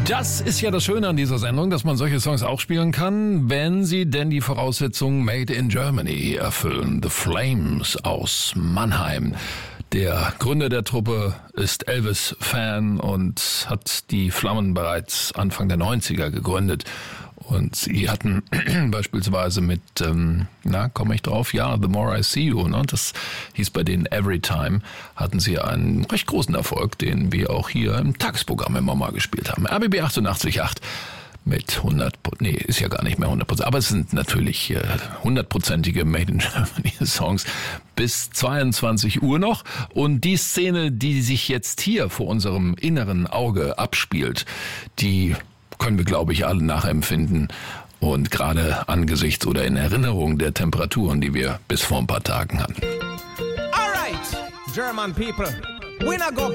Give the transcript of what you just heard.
Das ist ja das Schöne an dieser Sendung, dass man solche Songs auch spielen kann, wenn sie denn die Voraussetzungen Made in Germany erfüllen. The Flames aus Mannheim. Der Gründer der Truppe ist Elvis-Fan und hat die Flammen bereits Anfang der 90er gegründet. Und sie hatten beispielsweise mit, komme ich drauf? Ja, The More I See You, ne? Das hieß bei denen Every Time, hatten sie einen recht großen Erfolg, den wir auch hier im Tagesprogramm immer mal gespielt haben. RBB 88.8 mit 100, ist ja gar nicht mehr 100%, aber es sind natürlich 100%ige Made in Germany Songs bis 22 Uhr noch. Und die Szene, die sich jetzt hier vor unserem inneren Auge abspielt, die können wir, glaube ich, alle nachempfinden. Und gerade angesichts oder in Erinnerung der Temperaturen, die wir bis vor ein paar Tagen hatten. All right, German people, we not go